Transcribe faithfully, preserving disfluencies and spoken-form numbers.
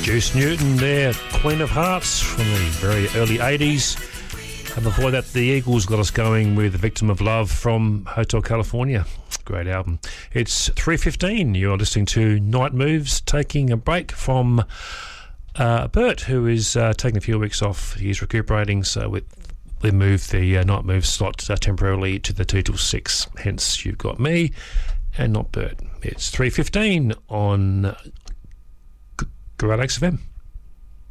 Juice Newton there, Queen of Hearts from the very early eighties. And before that, the Eagles got us going with Victim of Love from Hotel California. Great album. It's three fifteen. You're listening to Night Moves, taking a break from uh, Bert, who is uh, taking a few weeks off. He's recuperating, so we, we moved the uh, Night Moves slot uh, temporarily to the two till six. Hence, you've got me and not Bert. It's three fifteen on Great Lakes F M.